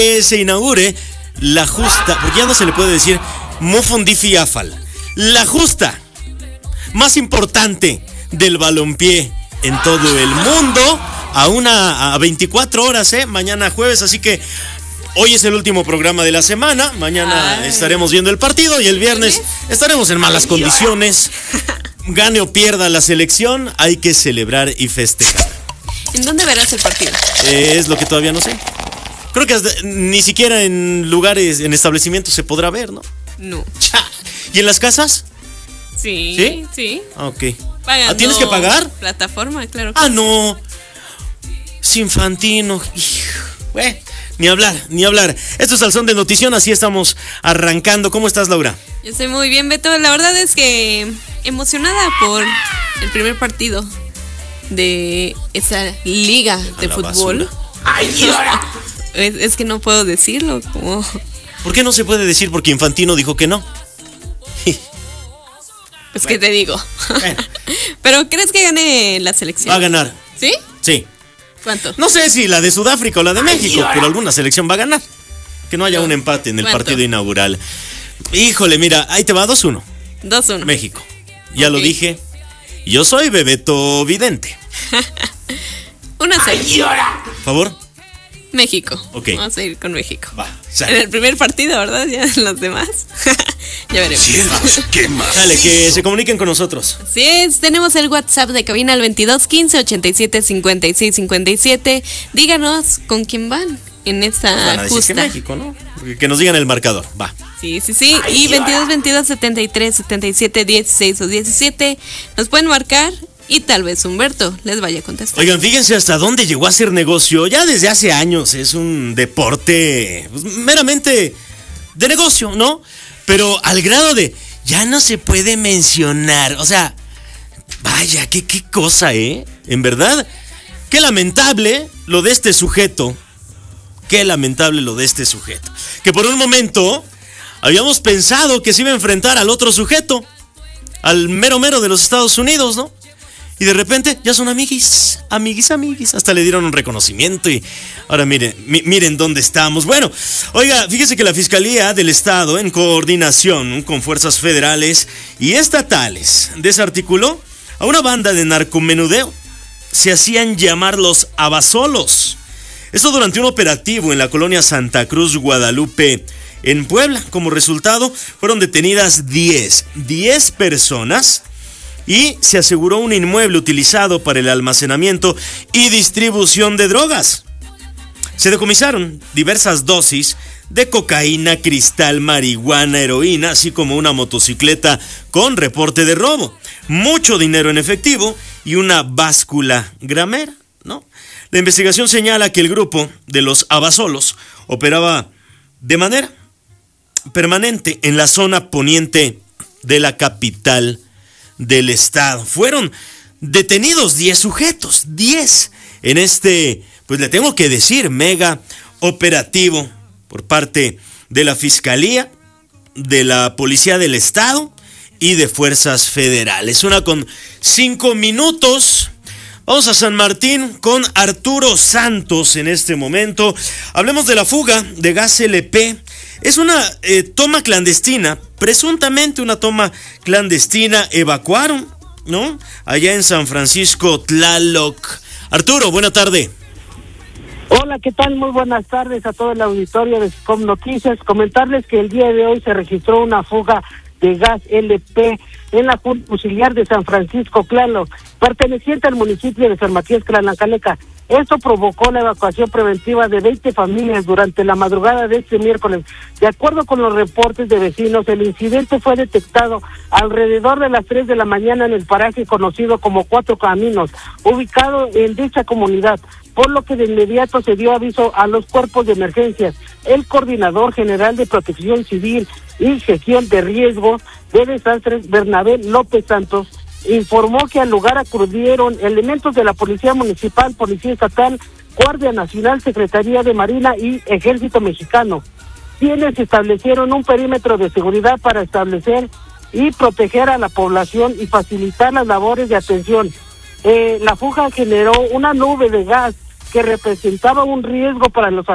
se inaugure la justa, porque ya no se le puede decir Mufundifi Afal, la justa más importante del balompié en todo el mundo, a 24 horas, mañana jueves, así que hoy es el último programa de la semana, mañana estaremos viendo el partido y el viernes estaremos en malas condiciones, gane o pierda la selección, hay que celebrar y festejar. ¿En dónde verás el partido? Es lo que todavía no sé. Creo que ni siquiera en lugares, en establecimientos se podrá ver, ¿no? No. ¿Y en las casas? Sí. Ok. Pagando ¿Tienes que pagar? Plataforma, claro. No. Es infantino. Ni hablar. Esto es Al Son de Notición, así estamos arrancando. ¿Cómo estás, Laura? Yo estoy muy bien, Beto. La verdad es que emocionada por el primer partido de esa liga de fútbol. ¡Ay, ahora! Es que no puedo decirlo. Como... ¿Por qué no se puede decir? Porque Infantino dijo que no. Pues qué te digo. Pero ¿crees que gane la selección? Va a ganar. ¿Sí? Sí. ¿Cuánto? No sé si la de Sudáfrica o la de México, pero alguna selección va a ganar. Que no haya un empate en el partido inaugural. Híjole, mira, ahí te va 2-1. 2-1. México. Ya lo dije. Yo soy Bebeto Vidente. 1-0. ¿Favor? México. Ok. Vamos a ir con México. Va. En el primer partido, ¿verdad? Ya en los demás. Ya veremos. Cielos, ¿qué más? Dale, que se comuniquen con nosotros. Así es, tenemos el WhatsApp de cabina al 22 15 87 56 57. Díganos con quién van en esta Van a decir justa. que México, ¿no? Que nos digan el marcador. Va. Sí. Y 22 22 73 77 16 o 17 nos pueden marcar. Y tal vez Humberto les vaya a contestar. Oigan, fíjense hasta dónde llegó a ser negocio. Ya desde hace años es un deporte pues, meramente de negocio, ¿no? Pero al grado de ya no se puede mencionar. O sea, vaya, qué cosa, ¿eh? En verdad, qué lamentable lo de este sujeto. Qué lamentable lo de este sujeto. Que por un momento habíamos pensado que se iba a enfrentar al otro sujeto. Al mero de los Estados Unidos, ¿no? Y de repente ya son amiguis. Hasta le dieron un reconocimiento y ahora miren dónde estamos. Bueno, oiga, fíjese que la Fiscalía del Estado, en coordinación con fuerzas federales y estatales, desarticuló a una banda de narcomenudeo. Se hacían llamar los Abasolos. Esto durante un operativo en la colonia Santa Cruz, Guadalupe, en Puebla. Como resultado, fueron detenidas 10 personas. Y se aseguró un inmueble utilizado para el almacenamiento y distribución de drogas. Se decomisaron diversas dosis de cocaína, cristal, marihuana, heroína, así como una motocicleta con reporte de robo, mucho dinero en efectivo y una báscula gramera, ¿no? La investigación señala que el grupo de los Abasolos operaba de manera permanente en la zona poniente de la capital del estado. Fueron detenidos 10 sujetos, 10 en este, pues le tengo que decir, mega operativo por parte de la Fiscalía, de la Policía del Estado y de fuerzas federales. 1:05. Vamos a San Martín con Arturo Santos en este momento. Hablemos de la fuga de gas LP. Es una toma clandestina, presuntamente una toma clandestina. Evacuaron, ¿no? Allá en San Francisco, Tlaloc. Arturo, buena tarde. Hola, ¿qué tal? Muy buenas tardes a todo el auditorio de SCOM Noticias. Comentarles que el día de hoy se registró una fuga de gas LP en la Junta Auxiliar de San Francisco, Tlaloc, perteneciente al municipio de San Matías, Tlalnacaleca. Esto provocó la evacuación preventiva de 20 familias durante la madrugada de este miércoles. De acuerdo con los reportes de vecinos, el incidente fue detectado alrededor de las 3 de la mañana en el paraje conocido como Cuatro Caminos, ubicado en dicha comunidad, por lo que de inmediato se dio aviso a los cuerpos de emergencias. El coordinador general de Protección Civil y Gestión de Riesgos de Desastres, Bernabé López Santos, informó que al lugar acudieron elementos de la Policía Municipal, Policía Estatal, Guardia Nacional, Secretaría de Marina y Ejército Mexicano, quienes establecieron un perímetro de seguridad para establecer y proteger a la población y facilitar las labores de atención. La fuga generó una nube de gas que representaba un riesgo para los